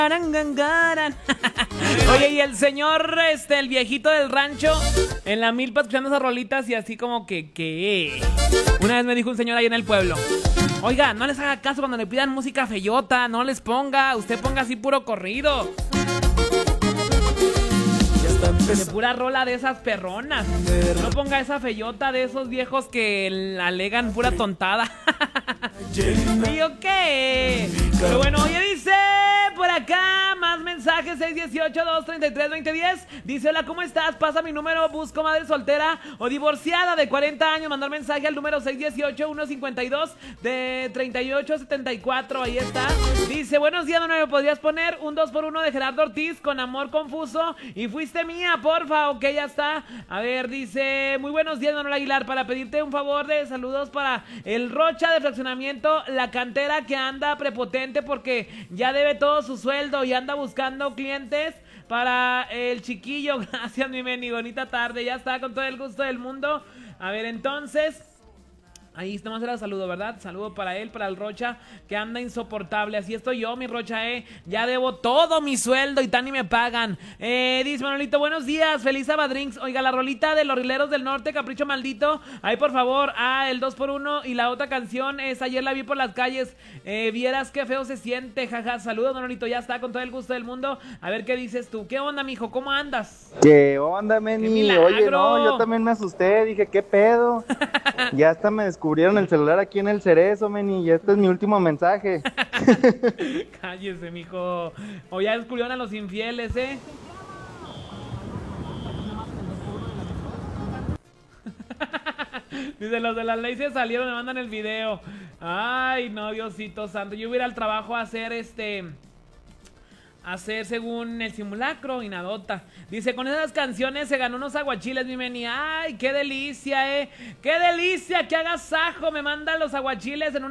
Oye, y el señor, el viejito del rancho, en la milpa escuchando esas rolitas y así como que... Una vez me dijo un señor ahí en el pueblo: oiga, no les haga caso cuando le pidan música feyota, no les ponga, usted ponga así puro corrido. De pura rola de esas perronas. No ponga esa feyota de esos viejos que alegan pura tontada. ¿Y yo qué? Pero bueno, oye, dice por acá, más mensajes, 618-233-2010. Dice: hola, ¿cómo estás? Pasa mi número, busco madre soltera o divorciada de 40 años. Mandar mensaje al número 618-152-3874. Ahí está. Dice: buenos días, ¿no me podrías poner un 2x1 de Gerardo Ortiz con Amor Confuso? Y fuiste mía, porfa. Ok, ya está. A ver, dice: muy buenos días, Manuel Aguilar, para pedirte un favor de saludos para el Rocha de Fraccionamiento La Cantera, que anda prepotente porque ya debe todo su sueldo y anda buscando clientes para el chiquillo. Gracias, mi Meni, bonita tarde. Ya está, con todo el gusto del mundo. A ver, entonces... ahí estamos, el saludo, ¿verdad? Saludo para él, para el Rocha, que anda insoportable. Así estoy yo, mi Rocha, ya debo todo mi sueldo y tan ni me pagan. Dice Manolito: buenos días, feliz Sabadrinks. Oiga, la rolita de los Rileros del Norte, Capricho Maldito. Ahí, por favor, el 2x1. Y la otra canción es Ayer la vi por las calles. Vieras qué feo se siente, jaja. Saludos, Manolito, ya está, con todo el gusto del mundo. A ver, ¿qué dices tú? ¿Qué onda, mijo? ¿Cómo andas? ¿Qué onda, Meni? ¡Qué milagro! Oye, no, yo también me asusté, dije, ¿qué pedo? Ya hasta me descubrieron el celular aquí en el Cerezo, Meni, y este es mi último mensaje. Cállese, mijo. O ya descubrieron a los infieles, Dice: los de la ley se salieron, me mandan el video. Ay, no, Diosito santo. Yo voy a ir al trabajo a hacer hacer según el simulacro y nadota. Dice: con esas canciones se ganó unos aguachiles, mi Meni. Ay, qué delicia, qué delicia, que agasajo. Me mandan los aguachiles en una